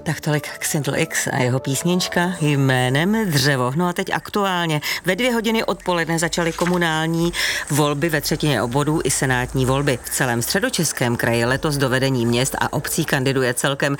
Tak tolik Xindl X a jeho písnička jménem Dřevo. No a teď aktuálně ve 2 hodiny odpoledne začaly komunální volby ve třetině obvodů i senátní volby. V celém Středočeském kraji letos do vedení měst a obcí kandiduje celkem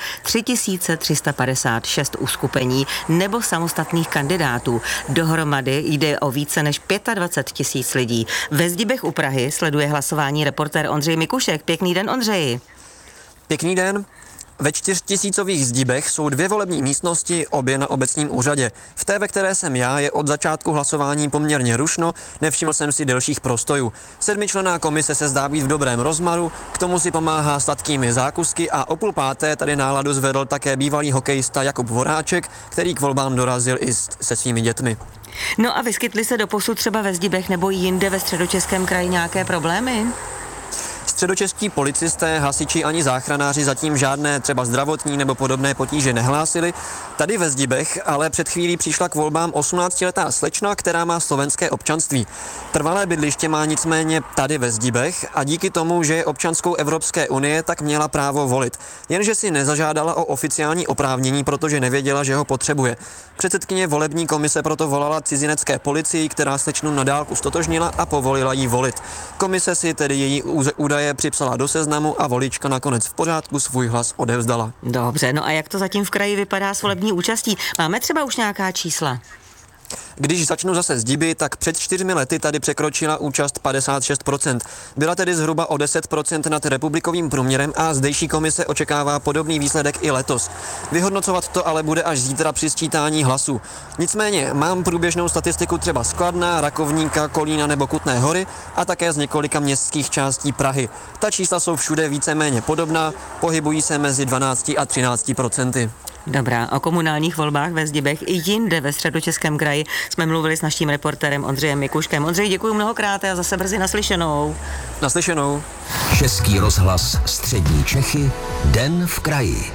3356 uskupení nebo samostatných kandidátů. Dohromady jde o více než 25 000 lidí. Ve Zdibech u Prahy sleduje hlasování reportér Ondřej Mikušek. Pěkný den, Ondřeji. Pěkný den. Ve 4000 Zdibech jsou 2 volební místnosti, obě na obecním úřadě. V té, ve které jsem já, je od začátku hlasování poměrně rušno, nevšiml jsem si delších prostojů. 7členná komise se zdá být v dobrém rozmaru, k tomu si pomáhá sladkými zákusky a o 4:30 tady náladu zvedl také bývalý hokejista Jakub Voráček, který k volbám dorazil i se svými dětmi. No a vyskytly se doposud třeba ve Zdibech nebo jinde ve Středočeském kraji nějaké problémy? Středočeskí policisté, hasiči ani záchranáři zatím žádné třeba zdravotní nebo podobné potíže nehlásili. Tady ve Zdibech ale před chvílí přišla k volbám 18letá slečna, která má slovenské občanství. Trvalé bydliště má nicméně tady ve Zdibech a díky tomu, že je občanskou Evropské unie, tak měla právo volit. Jenže si nezažádala o oficiální oprávnění, protože nevěděla, že ho potřebuje. Předsedkyně volební komise proto volala cizinecké policii, která slečnu na dálku ztotožnila a povolila jí volit. Komise si tedy její údaje připsala do seznamu a volička nakonec v pořádku svůj hlas odevzdala. Dobře, no a jak to zatím v kraji vypadá s volební účastí? Máme třeba už nějaká čísla? Když začnu zase Zdiby, tak před 4 lety tady překročila účast 56%. Byla tedy zhruba o 10% nad republikovým průměrem a zdejší komise očekává podobný výsledek i letos. Vyhodnocovat to ale bude až zítra při sčítání hlasů. Nicméně mám průběžnou statistiku třeba z Kladna, Rakovníka, Kolína nebo Kutné Hory a také z několika městských částí Prahy. Ta čísla jsou všude víceméně podobná, pohybují se mezi 12 a 13%. Dobrá, o komunálních volbách ve Zdibech i jinde ve Středočeském kraji jsme mluvili s naším reportérem Ondřejem Mikuškem. Ondřej, děkuji mnohokrát a zase brzy naslyšenou. Naslyšenou. Český rozhlas Střední Čechy, Den v kraji.